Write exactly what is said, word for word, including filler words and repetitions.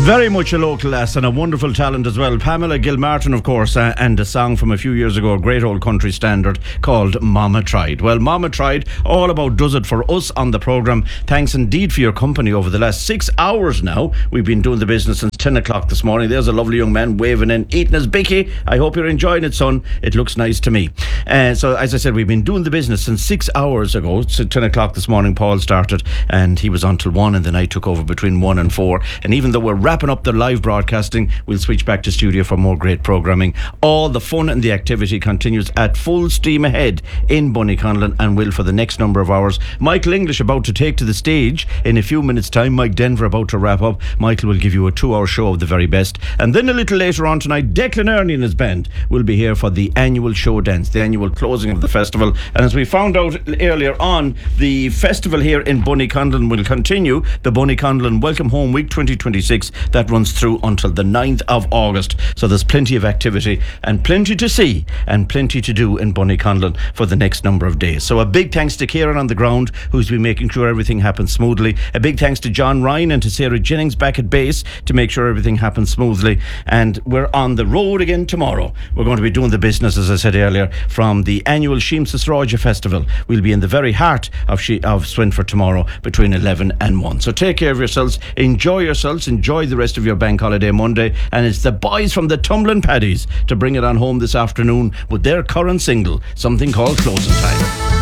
Very much a local lass and a wonderful talent as well. Pamela Gilmartin, of course, uh, and a song from a few years ago, a great old country standard called Mama Tried. Well, Mama Tried, all about does it for us on the programme. Thanks indeed for your company over the last six hours now. We've been doing the business since ten o'clock this morning. There's a lovely young man waving in, eating his bicky. I hope you're enjoying it, son. It looks nice to me. Uh, so, as I said, we've been doing the business since six hours ago. So ten o'clock this morning, Paul started, and he was on till one, and then I took over between one and four. And even though we're wrapping up the live broadcasting, we'll switch back to studio for more great programming. All the fun and the activity continues at full steam ahead in Bunnyconlon and will for the next number of hours. Michael English about to take to the stage in a few minutes time. Mike Denver about to wrap up. Michael will give you a two hour show of the very best, and then a little later on tonight, Declan Ernie and his band will be here for the annual show dance, the annual closing of the festival. And as we found out earlier on, the festival here in Bunnyconlon will continue, the Bunnyconlon Welcome Home Week twenty twenty-six, that runs through until the ninth of August. So there's plenty of activity and plenty to see and plenty to do in Bunnyconlon for the next number of days. So a big thanks to Kieran on the ground, who's been making sure everything happens smoothly. A big thanks to John Ryan and to Sarah Jennings back at base to make sure everything happens smoothly. And we're on the road again tomorrow. We're going to be doing the business, as I said earlier, from the annual Sheemsas Roja Festival. We'll be in the very heart of, she- of Swinford tomorrow between eleven and one. So take care of yourselves, enjoy yourselves, enjoy the rest of your bank holiday Monday, and it's the boys from the Tumbling Paddies to bring it on home this afternoon with their current single, something called Closing Time.